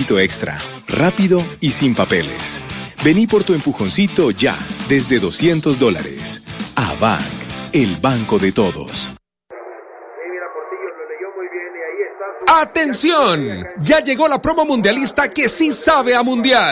empujoncito extra, rápido y sin papeles. Vení por tu empujoncito ya, desde $200. Avanc, el banco de todos. ¡Atención! Ya llegó la promo mundialista que sí sabe a mundial.